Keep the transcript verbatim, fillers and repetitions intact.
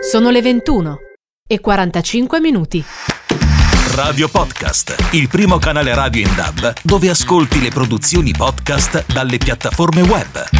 Sono le ventuno e quarantacinque minuti. Radio Podcast, il primo canale radio in D A B dove ascolti le produzioni podcast dalle piattaforme web.